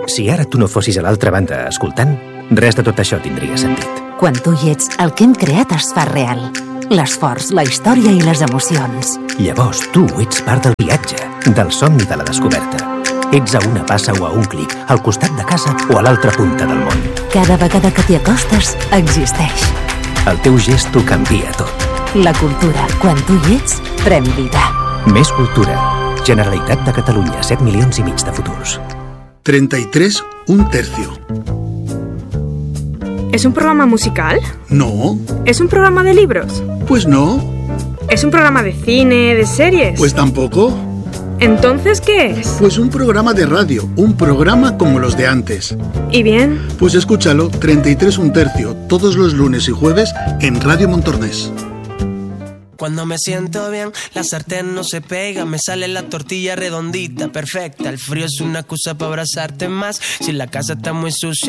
Si ara tu no fossis a l'altra banda escoltant, res de tot això tindria sentit. Quan tu hi ets, el que hem creat es fa real. L'esforç, la història i les emocions. Llavors tu ets part del viatge, del somni de la descoberta. Ets a una passa o a un clic, al costat de casa o a l'altra punta del món. Cada vegada que t'hi acostes, existeix. El teu gest ho canvia tot. La cultura, quan tu hi ets, pren vida. Més cultura. Generalitat de Catalunya, 7,5 milions de futurs. 33, un tercio. ¿Es un programa musical? No. ¿Es un programa de libros? Pues no. ¿Es un programa de cine, de series? Pues tampoco. ¿Entonces qué es? Pues un programa de radio, un programa como los de antes. ¿Y bien? Pues escúchalo, 33 un tercio, todos los lunes y jueves en Radio Montornés. Cuando me siento bien, la sartén no se pega, me sale la tortilla redondita, perfecta. El frío es una excusa para abrazarte más. Si la casa está muy sucia,